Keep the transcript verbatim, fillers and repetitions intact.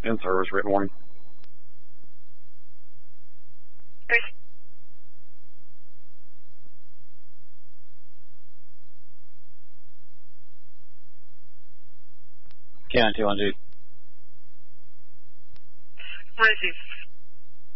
In service, written warning. K nine two one G. Receive.